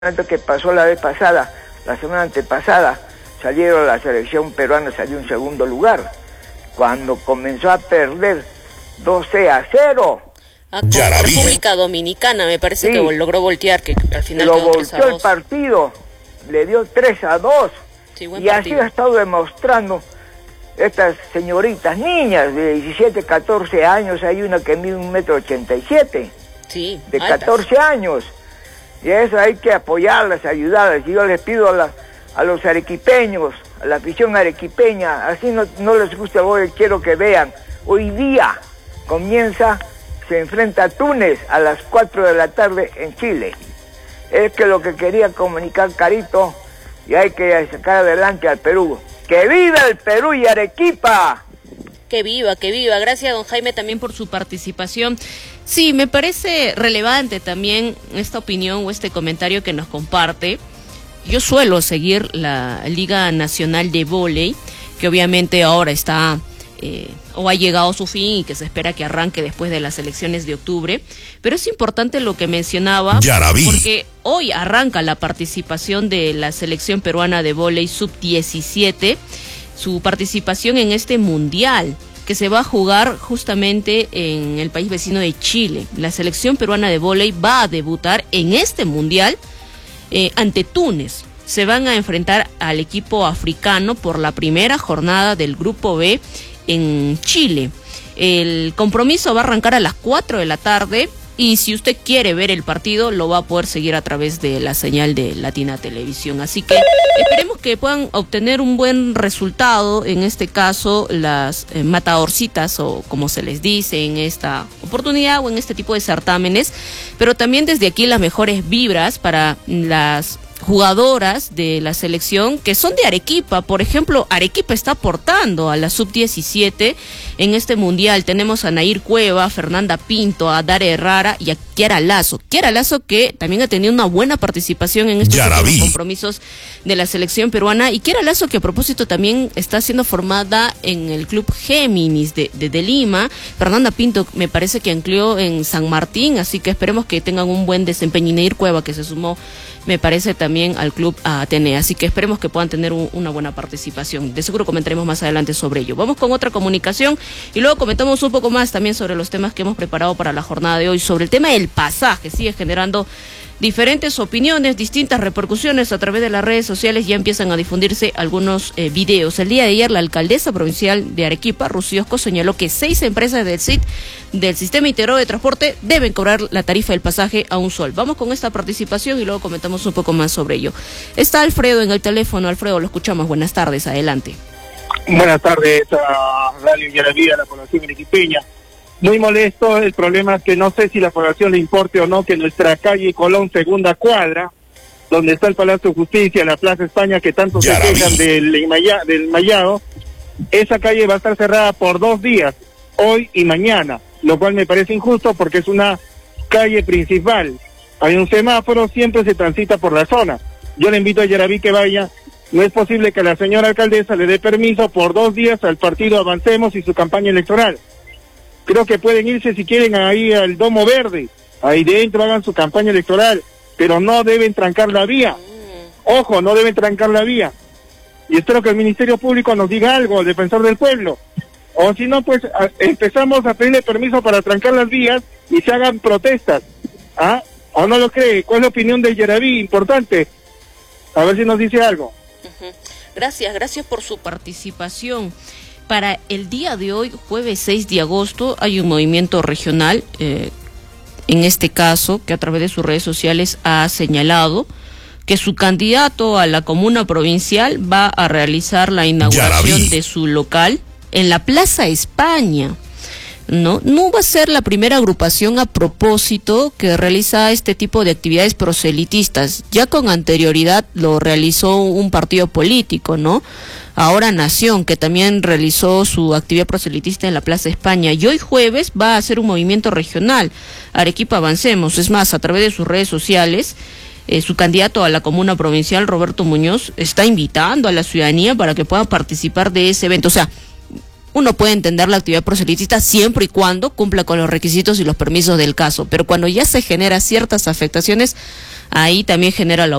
que pasó la vez pasada, la semana antepasada, salieron la selección peruana, salió en segundo lugar, cuando comenzó a perder 12-0. Con República Dominicana, me parece sí, que logró voltear, que al final lo volteó el partido, le dio 3-2, sí, y partido. Así ha estado demostrando estas señoritas, niñas de 17, 14 años, hay una que mide 1,87 m, sí, de 14 años, y eso hay que apoyarlas, ayudarlas, y yo les pido a los arequipeños, a la afición arequipeña, así no les gusta el gol, quiero que vean, hoy día se enfrenta a Túnez a las 4 de la tarde en Chile. Es que lo que quería comunicar Carito, y hay que sacar adelante al Perú. ¡Que viva el Perú y Arequipa! Que viva, que viva. Gracias, don Jaime, también por su participación. Sí, me parece relevante también esta opinión o este comentario que nos comparte. Yo suelo seguir la Liga Nacional de Vóley, que obviamente ahora está o ha llegado a su fin y que se espera que arranque después de las elecciones de octubre, pero es importante lo que mencionaba, porque hoy arranca la participación de la selección peruana de vóley sub-17, su participación en este mundial que se va a jugar justamente en el país vecino de Chile. La selección peruana de vóley va a debutar en este mundial ante Túnez. Se van a enfrentar al equipo africano por la primera jornada del Grupo B en Chile. El compromiso va a arrancar a las 4 de la tarde y si usted quiere ver el partido lo va a poder seguir a través de la señal de Latina Televisión. Así que esperemos que puedan obtener un buen resultado, en este caso las matadorcitas, o como se les dice en esta oportunidad o en este tipo de certámenes, pero también desde aquí las mejores vibras para las jugadoras de la selección que son de Arequipa. Por ejemplo, Arequipa está aportando a la sub-17 en este mundial. Tenemos a Nair Cueva, a Fernanda Pinto, a Dare Herrera y a Kiara Lazo. Kiara Lazo, que también ha tenido una buena participación en estos compromisos de la selección peruana, y Kiara Lazo, que a propósito también está siendo formada en el club Géminis de Lima. Fernanda Pinto me parece que ancló en San Martín, así que esperemos que tengan un buen desempeño. Y Nair Cueva, que se sumó, me parece, también al club Atenea, así que esperemos que puedan tener una buena participación. De seguro comentaremos más adelante sobre ello. Vamos con otra comunicación y luego comentamos un poco más también sobre los temas que hemos preparado para la jornada de hoy. Sobre el tema del pasaje, sigue generando diferentes opiniones, distintas repercusiones a través de las redes sociales. Ya empiezan a difundirse algunos videos. El día de ayer la alcaldesa provincial de Arequipa, Rocío Osco, señaló que 6 empresas del SIT, del Sistema Integrado de Transporte, deben cobrar la tarifa del pasaje a $1. Vamos con esta participación y luego comentamos un poco más sobre ello. Está Alfredo en el teléfono. Alfredo, lo escuchamos. Buenas tardes, adelante. Buenas tardes a Radio Yaraví, a la población arequipeña. Muy molesto, el problema es que no sé si la población le importe o no que nuestra calle Colón, segunda cuadra, donde está el Palacio de Justicia, la Plaza España, que tanto se quejan del Mallado, esa calle va a estar cerrada por 2 días, hoy y mañana, lo cual me parece injusto porque es una calle principal. Hay un semáforo, siempre se transita por la zona. Yo le invito a Yaraví que vaya. No es posible que la señora alcaldesa le dé permiso por 2 días al partido Avancemos y su campaña electoral. Creo que pueden irse si quieren ahí al Domo Verde, ahí dentro hagan su campaña electoral, pero no deben trancar la vía. Ojo, no deben trancar la vía. Y espero que el Ministerio Público nos diga algo, el defensor del pueblo. O si no, pues empezamos a pedirle permiso para trancar las vías y se hagan protestas. ¿Ah? ¿O no lo cree? ¿Cuál es la opinión de Yaraví? Importante. A ver si nos dice algo. Gracias por su participación. Para el día de hoy, jueves 6 de agosto, hay un movimiento regional, en este caso, que a través de sus redes sociales ha señalado que su candidato a la comuna provincial va a realizar la inauguración de su local en la Plaza España. No va a ser la primera agrupación a propósito que realiza este tipo de actividades proselitistas. Ya con anterioridad lo realizó un partido político, ¿no? Ahora Nación, que también realizó su actividad proselitista en la Plaza España. Y hoy jueves va a hacer un movimiento regional, Arequipa Avancemos. Es más, a través de sus redes sociales, su candidato a la comuna provincial, Roberto Muñoz, está invitando a la ciudadanía para que pueda participar de ese evento. O sea, uno puede entender la actividad proselitista siempre y cuando cumpla con los requisitos y los permisos del caso, pero cuando ya se genera ciertas afectaciones, ahí también genera la